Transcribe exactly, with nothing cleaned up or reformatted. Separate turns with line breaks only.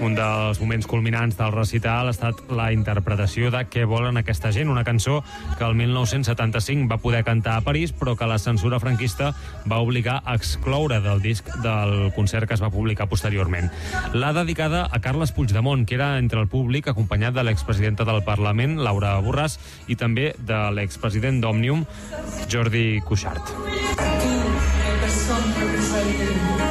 Un dels moments culminants del recital ha estat la interpretació de Què volen aquesta gent, una cançó que el mil nou-cents setanta-cinc va poder cantar a París, però que la censura franquista va obligar a excloure del disc del concert que es va publicar posteriorment. L'ha dedicada a Carles Puigdemont, que era entre el públic, acompanyat de l'expresidenta del Parlament, Laura Borràs, i també de l'expresident d'Òmnium, Jordi Cuixart.